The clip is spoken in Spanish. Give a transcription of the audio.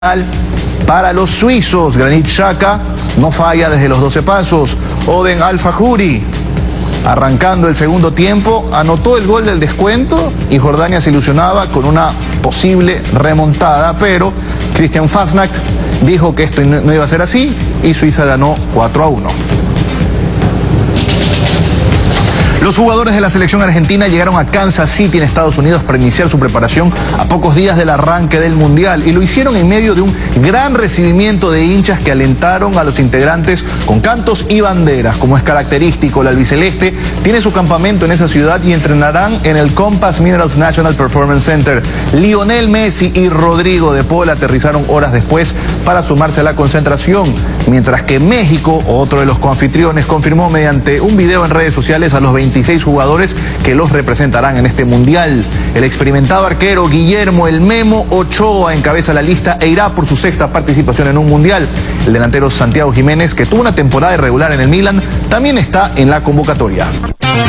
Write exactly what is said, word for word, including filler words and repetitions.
Para los suizos, Granit Xhaka no falla desde los doce pasos. Oden Al-Fajuri, arrancando el segundo tiempo, anotó el gol del descuento y Jordania se ilusionaba con una posible remontada, pero Christian Fasnacht dijo que esto no iba a ser así y Suiza ganó cuatro a uno. Los jugadores de la selección argentina llegaron a Kansas City en Estados Unidos para iniciar su preparación a pocos días del arranque del Mundial y lo hicieron en medio de un gran recibimiento de hinchas que alentaron a los integrantes con cantos y banderas. Como es característico, la albiceleste tiene su campamento en esa ciudad y entrenarán en el Compass Minerals National Performance Center. Lionel Messi y Rodrigo de Paul aterrizaron horas después para sumarse a la concentración, mientras que México, otro de los coanfitriones, confirmó mediante un video en redes sociales a los veintiséis jugadores que los representarán en este mundial. El experimentado arquero Guillermo El Memo Ochoa encabeza la lista e irá por su sexta participación en un mundial. El delantero Santiago Jiménez, que tuvo una temporada irregular en el Milan, también está en la convocatoria.